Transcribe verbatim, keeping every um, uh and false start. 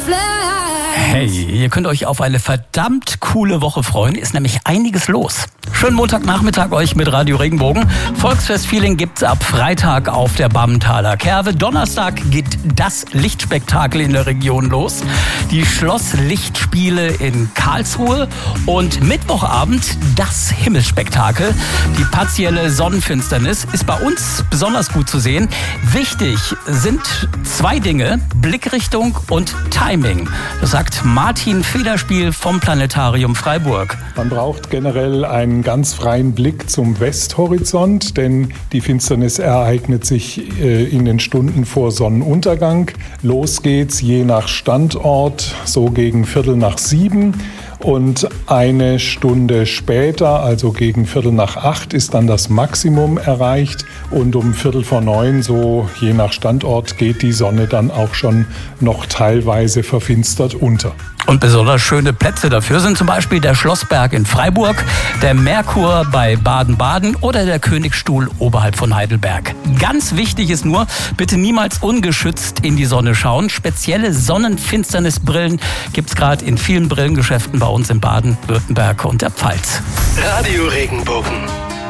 Hey, ihr könnt euch auf eine verdammt coole Woche freuen. Ist nämlich einiges los. Schönen Montagnachmittag euch mit Radio Regenbogen. Volksfest-Feeling gibt's ab Freitag auf der Bammentaler Kerwe. Donnerstag geht das Lichtspektakel in der Region los. Die Schlosslichtspiele in Karlsruhe. Und Mittwochabend das Himmelsspektakel. Die partielle Sonnenfinsternis ist bei uns besonders gut zu sehen. Wichtig sind zwei Dinge: Blickrichtung und Timing. Das sagt Martin Federspiel vom Planetarium Freiburg. Man braucht generell einen ganz freien Blick zum Westhorizont, denn die Finsternis ereignet sich äh, in den Stunden vor Sonnenuntergang. Los geht's je nach Standort so gegen Viertel nach sieben. Und eine Stunde später, also gegen Viertel nach acht, ist dann das Maximum erreicht. Und um Viertel vor neun, so je nach Standort, geht die Sonne dann auch schon noch teilweise verfinstert unter. Und besonders schöne Plätze dafür sind zum Beispiel der Schlossberg in Freiburg, der Merkur bei Baden-Baden oder der Königstuhl oberhalb von Heidelberg. Ganz wichtig ist nur, bitte niemals ungeschützt in die Sonne schauen. Spezielle Sonnenfinsternisbrillen gibt es gerade in vielen Brillengeschäften bei uns in Baden-Württemberg und der Pfalz. Radio Regenbogen.